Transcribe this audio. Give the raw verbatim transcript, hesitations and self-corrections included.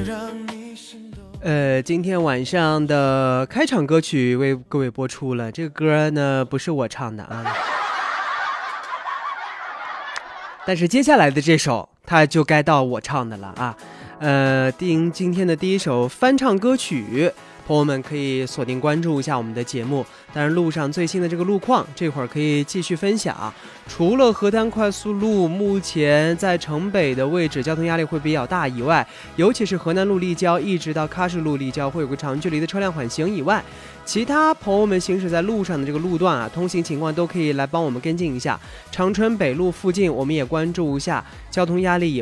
呃，今天晚上的开场歌曲为各位播出了，这个歌呢不是我唱的啊，但是接下来的这首它就该到我唱的了啊。呃，听今天的第一首翻唱歌曲，朋友们可以锁定关注一下我们的节目。当然，路上最新的这个路况，这会儿可以继续分享。除了河滩快速路目前在城北的位置交通压力会比较大以外，尤其是河南路立交一直到喀什路立交会有个长距离的车辆缓行以外，其他朋友们行驶在路上的这个路段啊，通行情况都可以来帮我们跟进一下。长春北路附近，我们也关注一下交通压力也